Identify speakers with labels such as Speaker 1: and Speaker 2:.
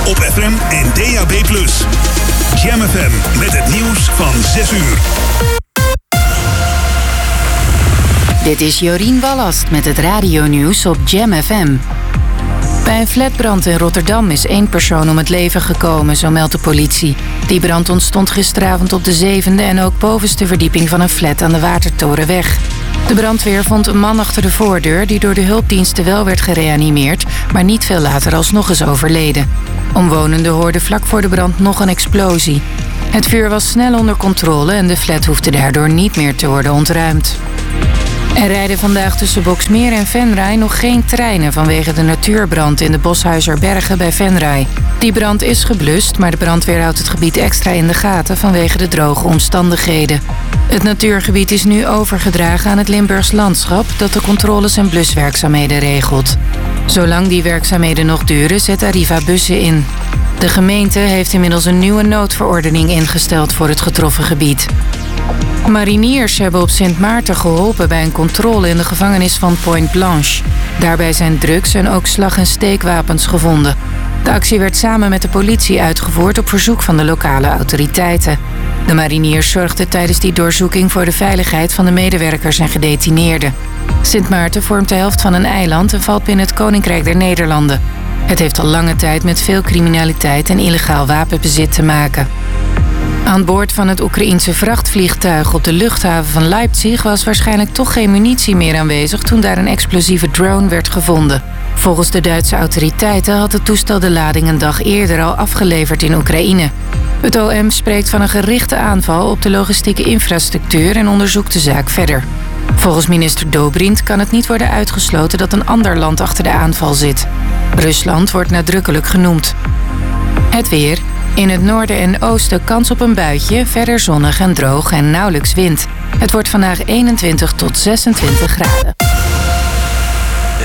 Speaker 1: Op FM en DAB+. Jam FM met het nieuws van 6 uur.
Speaker 2: Dit is Jorien Wallast met het radionieuws op Jam FM. Bij een flatbrand in Rotterdam is 1 persoon om het leven gekomen, zo meldt de politie. Die brand ontstond gisteravond op de 7e en ook bovenste verdieping van een flat aan de Watertorenweg. De brandweer vond een man achter de voordeur die door de hulpdiensten wel werd gereanimeerd, maar niet veel later alsnog is overleden. Omwonenden hoorden vlak voor de brand nog een explosie. Het vuur was snel onder controle en de flat hoefde daardoor niet meer te worden ontruimd. Er rijden vandaag tussen Boxmeer en Venray nog geen treinen vanwege de natuurbrand in de Boshuizerbergen bij Venray. Die brand is geblust, maar de brandweer houdt het gebied extra in de gaten vanwege de droge omstandigheden. Het natuurgebied is nu overgedragen aan het Limburgs Landschap dat de controles en bluswerkzaamheden regelt. Zolang die werkzaamheden nog duren, zet Arriva bussen in. De gemeente heeft inmiddels een nieuwe noodverordening ingesteld voor het getroffen gebied. Mariniers hebben op Sint Maarten geholpen bij een controle in de gevangenis van Pointe Blanche. Daarbij zijn drugs en ook slag- en steekwapens gevonden. De actie werd samen met de politie uitgevoerd op verzoek van de lokale autoriteiten. De mariniers zorgden tijdens die doorzoeking voor de veiligheid van de medewerkers en gedetineerden. Sint Maarten vormt de helft van een eiland en valt binnen het Koninkrijk der Nederlanden. Het heeft al lange tijd met veel criminaliteit en illegaal wapenbezit te maken. Aan boord van het Oekraïense vrachtvliegtuig op de luchthaven van Leipzig was waarschijnlijk toch geen munitie meer aanwezig toen daar een explosieve drone werd gevonden. Volgens de Duitse autoriteiten had het toestel de lading een dag eerder al afgeleverd in Oekraïne. Het OM spreekt van een gerichte aanval op de logistieke infrastructuur en onderzoekt de zaak verder. Volgens minister Dobrindt kan het niet worden uitgesloten dat een ander land achter de aanval zit. Rusland wordt nadrukkelijk genoemd. Het weer. In het noorden en oosten kans op een buitje, verder zonnig en droog en nauwelijks wind. Het wordt vandaag 21 tot 26 graden.